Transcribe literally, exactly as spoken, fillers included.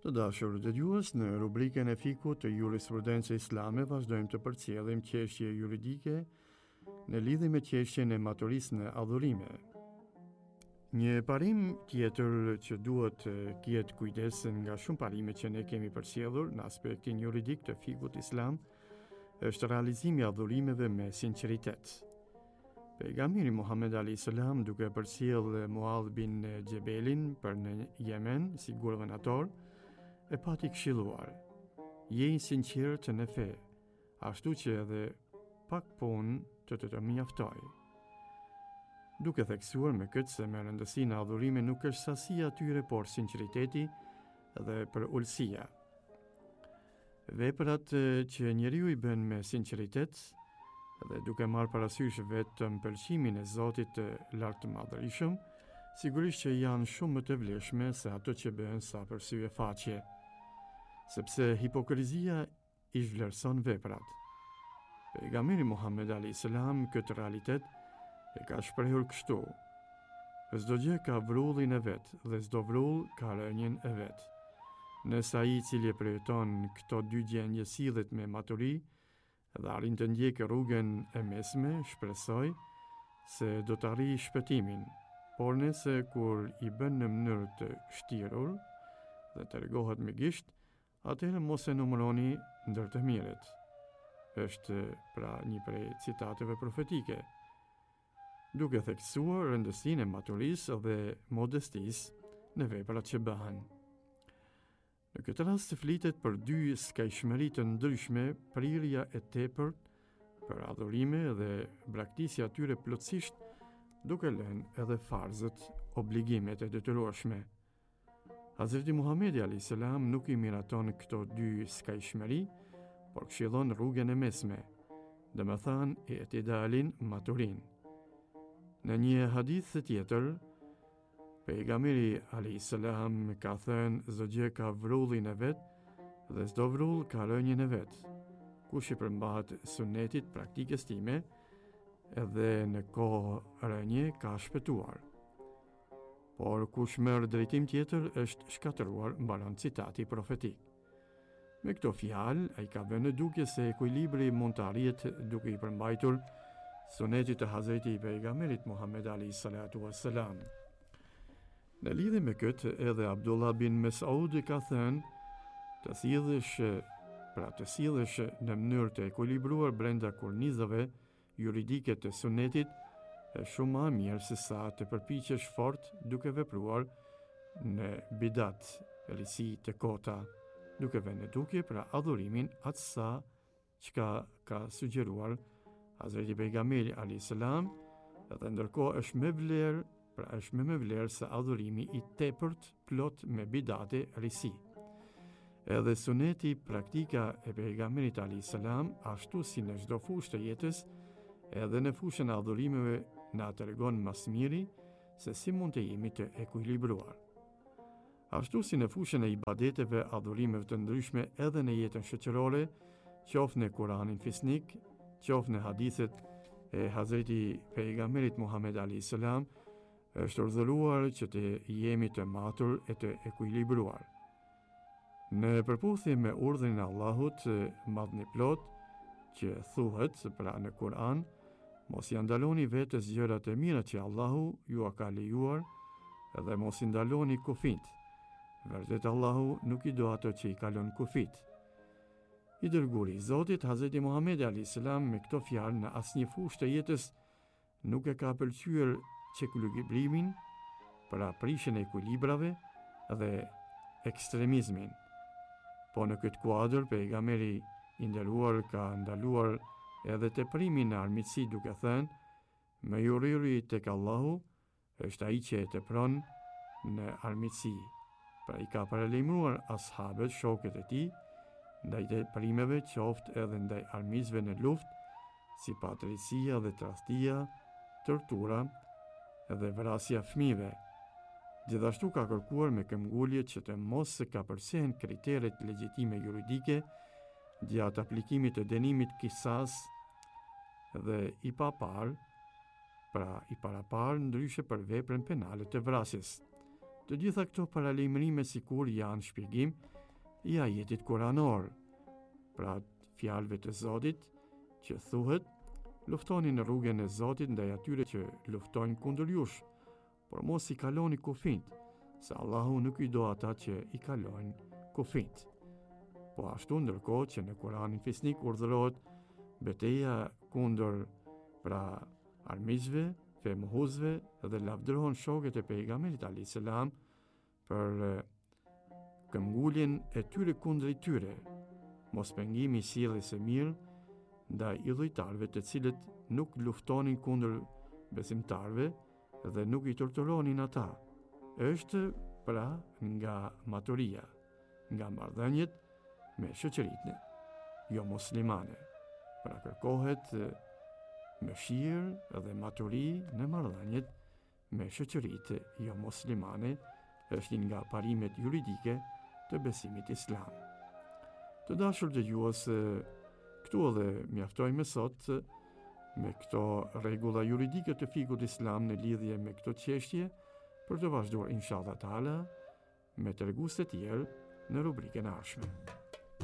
Të dashur dëgjues, në rubrikën e fikut të jurisprudencë islame vazhdojmë të përcjellim çështje juridike në lidhje me çështjen e maturisë në adhurime. Një parim tjetër që duhet të ketë kujdes nga shumë parimet që ne kemi përcjellur në aspektin juridik të fikut islam është realizimi i adhurimeve me sinqeritet. Pejgamberi Muhammed alayhis salam, duke përcjellë Muadh bin Jebelin për në Yemen si guvernator, e pati këshilluar: je i sinqert në fe, ashtu që edhe pak punë të të të mjaftoj. Duke theksuar me këtë se me rëndësinë e adhurimit nuk është sasia atyre, por sinqeriteti dhe për ulësia. Veprat që njeriu i bën me sinqeritet dhe duke marrë parasysh vetëm pëlqimin e Zotit të lartë madhërisëm, sigurisht që janë shumë më të vlefshme se ato që bëhen sa për sy e faqe, sepse hipokrizia i zhvlerëson veprat. Pejgamberi Muhammed alayhis salam këtë realitet e ka shprehur kështu: çdo gjë ka vrrullin e vet dhe çdo vrull ka rënjen e vet. Nëse ai i cili e përjeton këto dy gjendje sillet me maturi dhe arrin të ndjekë rrugën e mesme, shpresoj se do të arrijë shpëtimin, por nëse kur i bën në mënyrë të shtirur dhe të rregohet me gisht, atëherë mos e numëroni ndër të mirët. Është pra një prej citateve profetike, duke theksuar rëndësinë e maturisë dhe modestisë në veprat që bëhen. Në këtë rast flitet për dy skajshmëri të ndryshme, prirja e tepërt për adhurime dhe braktisja atyre plotësisht, duke lënë edhe farzët, obligimet e detyrueshme. Hazreti Muhamedi alayhis salam nuk i miraton këto dy skajshmëri, por këshillon rrugën e mesme, domethënë e etidalin, maturin. Në një hadith tjetër, pejgamberi alayhis salam ka thënë: çdo gjë ka vrrullin e vet dhe çdo vrull ka rënjen e vet. Kush i përmbahet sunetit, praktikës time, edhe në kohë rënje ka shpëtuar. Por kush merr drejtim tjetër është shkatëruar, mbaron citati profetik. Me këto fjalë, ai ka vënë në dukje se ekuilibri mund të arrihet duke i përmbajtur sunetit të Hazreti pejgamberit Muhammed alayhis salatu wassalam. Në lidhje me këtë, edhe Abdullah bin Mes'ud ka thënë: të sillesh, pra të sillesh në mënyrë të ekuilibruar brenda kurnizave juridike të sunetit është shumë më mirë se sa të përpiqesh fort duke vepruar në bidat, risi të kota, duke vënë në dukje për adhurimin atë sa çka ka sugjeruar Hazreti pejgamberi alayhis salam, dhe ndërkohë është më vlerë Pra është më me vlerë se adhurimi i tepërt plot me bidate, risi. Edhe suneti, praktika e pejgamberit alayhis salam, ashtu si në çdo fushë të jetës, edhe në fushën e adhurimeve na tregon mas miri se si mund të jemi të ekuilibruar. Ashtu si në fushën e ibadeteve, adhurimeve të ndryshme edhe në jetën shoqërore, qoftë në Kuranin fisnik, qoftë në hadithet e Hazreti pejgamberit Muhammed alayhis salam, është urdhëruar që të jemi të matur e të ekuilibruar. Në përputhje me urdhrin e Allahut madhni plot, që thuhet pra në Kur'an: mos i ndaloni vetes gjërat e mira që Allahu ju ka lejuar, dhe mos i ndaloni kufit. Vërtet Allahu nuk i do ato që i kalon kufit. I dërguari i Zotit Hazreti Muhamedi alayhis salam me këto fjalë në asnjë fushë të jetës nuk e ka pëlqyer çekuilibrimin, pra prishjen e ekuilibrave dhe ekstremizmin. Po në këtë kuadër pejgamberi i nderuar ka ndaluar edhe teprimin në armiqësi, duke thënë: më i urrëri tek Allahu është ai që e tepron në armiqësi. Pra i ka paralajmëruar ashabët, shokët e tij, ndaj teprimeve, qoftë edhe ndaj armiqësve në luftë, si patërsia dhe tradhtia, tortura edhe vrasja fëmijëve. Gjithashtu ka kërkuar me këmbgulje që të mos se ka përsehen kriteret legjitime juridike gjatë aplikimit të dënimit kisas dhe i papar, pra i parapar ndryshe për veprën penale të vrasjes. Të gjitha këto paralajmërime sikur janë shpjegim i ajetit kuranor, pra fjalëve të Zotit që thuhet: luftoni në rrugën e Zotit ndaj atyre që luftojnë kundër jush, por mos i kaloni kufijt, se Allahu nuk i do ata që i kalojnë kufijt. Po ashtu ndërkohë që në Kuranin fisnik urdhërohet betejë kundër pra armiqve, femohuzve dhe lavdërohen shokët e pejgamberit alayhis salam për këmbguljen e tyre kundër i tyre, mospengimi i sjelljes së mirë ndaj idhujtarëve të cilët nuk luftonin kundër besimtarëve dhe nuk i torturonin ata, është pra nga maturia, nga marrëdhëniet me shoqëritë jo muslimane. Pra kërkohet mëshirë dhe maturi në marrëdhëniet me shoqëritë jo muslimane, është një nga parimet juridike të besimit islam. Të dashur dëgjues, këtu edhe mjaftoj me sot me këto rregulla juridike të fikut islam në lidhje me këto çështje, për të vazhduar inshallah taala me tregues të tjerë në rubrikën e ardhshme.